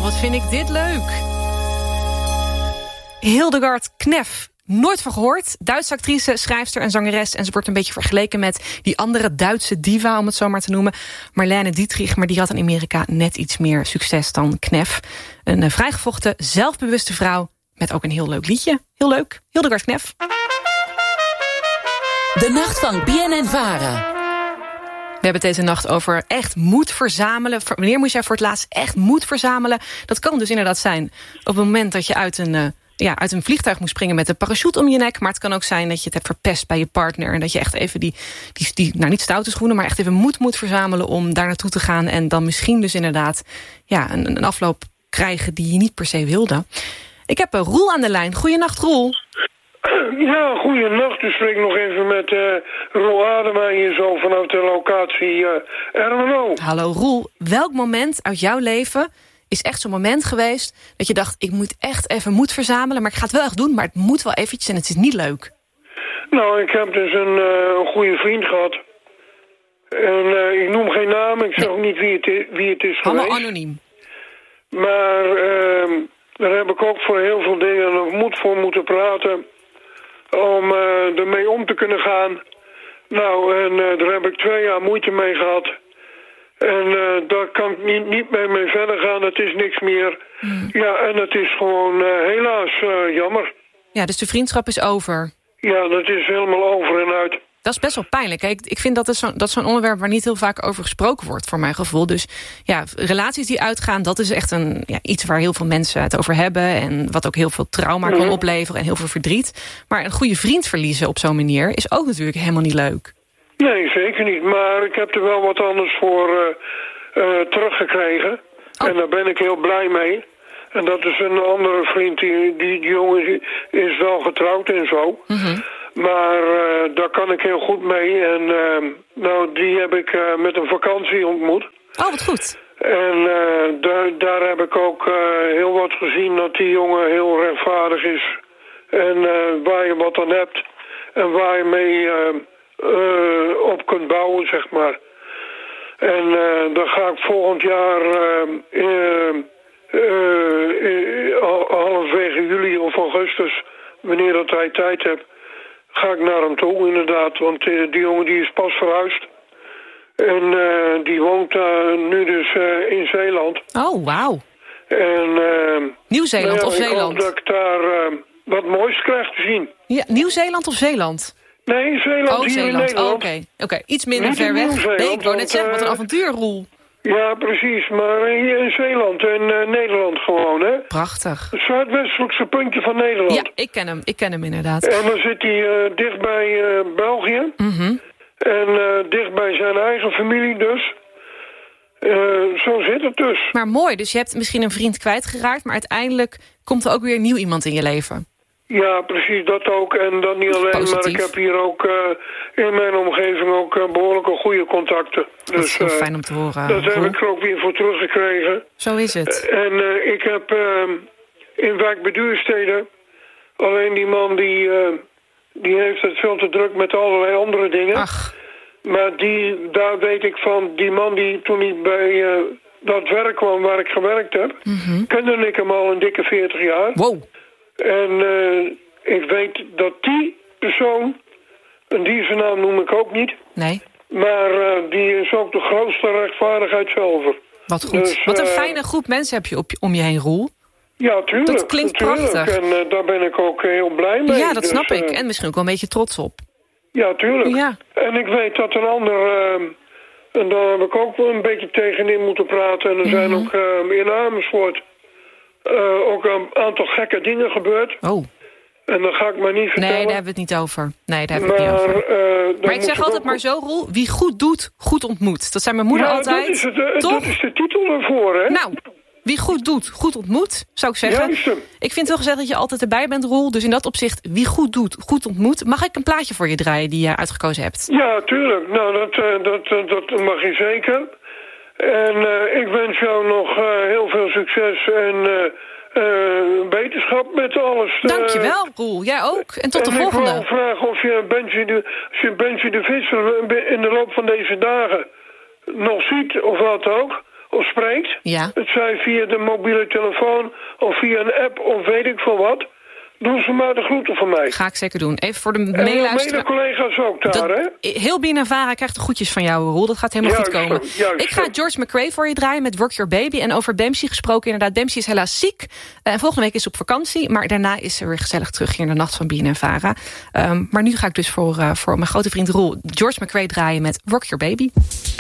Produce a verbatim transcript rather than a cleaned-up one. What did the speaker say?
wat vind ik dit leuk. Hildegard Knef. Nooit van gehoord. Duitse actrice, schrijfster en zangeres. En ze wordt een beetje vergeleken met die andere Duitse diva, om het zo maar te noemen. Marlene Dietrich, maar die had in Amerika net iets meer succes dan Knef. Een uh, vrijgevochten, zelfbewuste vrouw met ook een heel leuk liedje. Heel leuk. Hildegard Knef. De nacht van B N N Vara. We hebben het deze nacht over echt moed verzamelen. Wanneer moest jij voor het laatst echt moed verzamelen? Dat kan dus inderdaad zijn op het moment dat je uit een... Uh, Ja, uit een vliegtuig moet springen met een parachute om je nek. Maar het kan ook zijn dat je het hebt verpest bij je partner. En dat je echt even die, die, die nou niet stoute schoenen, maar echt even moed moet verzamelen om daar naartoe te gaan. En dan misschien dus inderdaad ja, een, een afloop krijgen die je niet per se wilde. Ik heb uh, Roel aan de lijn. Goeienacht, Roel. Ja, goeienacht. Ik spreek nog even met uh, Roel Adema hier zo vanuit de locatie uh, Ermelo. Hallo Roel. Welk moment uit jouw leven is echt zo'n moment geweest dat je dacht, ik moet echt even moed verzamelen, maar ik ga het wel echt doen, maar het moet wel eventjes en het is niet leuk? Nou, ik heb dus een, uh, een goede vriend gehad. En uh, ik noem geen naam, ik zeg ook niet wie het is, wie het is geweest. Allemaal anoniem. Maar uh, daar heb ik ook voor heel veel dingen nog moed voor moeten praten om uh, ermee om te kunnen gaan. Nou, en uh, daar heb ik twee jaar moeite mee gehad. En uh, daar kan ik niet, niet mee, mee verder gaan. Het is niks meer. Mm. Ja, en het is gewoon uh, helaas uh, jammer. Ja, dus de vriendschap is over. Ja, dat is helemaal over en uit. Dat is best wel pijnlijk. Hè? Ik, ik vind dat is zo'n dat is zo'n onderwerp waar niet heel vaak over gesproken wordt, voor mijn gevoel. Dus ja, relaties die uitgaan, dat is echt een, ja, iets waar heel veel mensen het over hebben. En wat ook heel veel trauma mm. kan opleveren en heel veel verdriet. Maar een goede vriend verliezen op zo'n manier is ook natuurlijk helemaal niet leuk. Nee, zeker niet. Maar ik heb er wel wat anders voor uh, uh, teruggekregen. Oh. En daar ben ik heel blij mee. En dat is een andere vriend, die, die, die jongen is wel getrouwd en zo. Mm-hmm. Maar uh, daar kan ik heel goed mee. En uh, nou, die heb ik uh, met een vakantie ontmoet. Oh, wat goed. En uh, daar, daar heb ik ook uh, heel wat gezien dat die jongen heel rechtvaardig is. En uh, waar je wat aan hebt. En waar je mee uh, uh, op kunt bouwen, zeg maar. En uh, dan ga ik volgend jaar uh, uh, uh, uh, halverwege juli of augustus, wanneer dat hij tijd hebt, ga ik naar hem toe, inderdaad. Want uh, die jongen die is pas verhuisd. En uh, die woont uh, nu dus uh, in Zeeland. Oh, wauw. En uh, Nieuw-Zeeland nou ja, of Zeeland? Ik hoop dat ik daar uh, wat moois krijg te zien. Ja, Nieuw-Zeeland of Zeeland? Nee, Zeeland, oh, hier Zeeland. in Nederland. Oh, Oké, okay. okay. Iets minder Niet ver weg. Nee, ik wou net want, zeggen, wat een uh, avontuur, Roel. Ja, precies. Maar hier in Zeeland en uh, Nederland gewoon, hè? Prachtig. Het zuidwestelijkste puntje van Nederland. Ja, ik ken hem. Ik ken hem inderdaad. En dan zit hij uh, dicht bij uh, België. Mm-hmm. En uh, dicht bij zijn eigen familie dus. Uh, zo zit het dus. Maar mooi, dus je hebt misschien een vriend kwijtgeraakt, maar uiteindelijk komt er ook weer nieuw iemand in je leven. Ja, precies, dat ook. En dat niet alleen, positief. Maar ik heb hier ook uh, in mijn omgeving ook uh, behoorlijke goede contacten. Dat dus, is heel uh, fijn om te horen. Dat Roel. heb ik er ook weer voor teruggekregen. Zo is het. Uh, en uh, ik heb uh, in wijk bij Duurstede, alleen die man die, uh, die heeft het veel te druk met allerlei andere dingen. Ach. Maar die, daar weet ik van, die man die toen hij bij uh, dat werk kwam waar ik gewerkt heb, mm-hmm. kende ik hem al een dikke veertig jaar. Wow. En uh, ik weet dat die persoon, en die zijn naam noem ik ook niet, nee. maar uh, die is ook de grootste rechtvaardigheid zelf. Wat goed. Dus, Wat een uh, fijne groep mensen heb je op je, om je heen, Roel. Ja, tuurlijk. Dat klinkt tuurlijk. prachtig. En uh, daar ben ik ook heel blij mee. Ja, dat dus, snap uh, ik. En misschien ook wel een beetje trots op. Ja, tuurlijk. Ja. En ik weet dat een ander, uh, en daar heb ik ook wel een beetje tegenin moeten praten. En er mm-hmm. zijn ook uh, in Amersfoort uh, ook een aantal gekke dingen gebeurd. Oh. En dan ga ik maar niet vertellen. Nee, daar hebben we het niet over. Nee, daar hebben we maar, het niet over. Uh, maar ik zeg altijd ook maar zo, Roel, wie goed doet, goed ontmoet. Dat zei mijn moeder ja, altijd. Dat is, het, uh, toch? dat is de titel ervoor, hè? Nou, wie goed doet, goed ontmoet, zou ik zeggen. Juist. Ik vind wel gezegd dat je altijd erbij bent, Roel. Dus in dat opzicht, wie goed doet, goed ontmoet. Mag ik een plaatje voor je draaien die je uitgekozen hebt? Ja, tuurlijk. Nou, dat, uh, dat, uh, dat mag je zeker. En uh, ik wens jou nog uh, heel veel succes en uh, uh, wetenschap met alles. Uh, Dankjewel, Roel. Jij ook. En tot en de volgende. Ik wil vragen of je Benji de, als je Benji de Visser in de loop van deze dagen nog ziet, of wat ook. of spreekt. Ja. Het zij via de mobiele telefoon of via een app of weet ik veel wat. Doen ze maar de groeten van mij. Ga ik zeker doen. Even voor de En meeluisteren. mijn collega's ook daar, Dat, hè? heel B N N Vara krijgt de groetjes van jou, Roel. Dat gaat helemaal Juist goed komen. zo, juist ik ga zo. George McRae voor je draaien met Rock Your Baby. En over Dempsey gesproken, inderdaad. Dempsey is helaas ziek. En uh, volgende week is ze op vakantie. Maar daarna is ze weer gezellig terug hier in de nacht van B N N Vara. Um, maar nu ga ik dus voor, uh, voor mijn grote vriend Roel George McRae draaien met Rock Your Baby.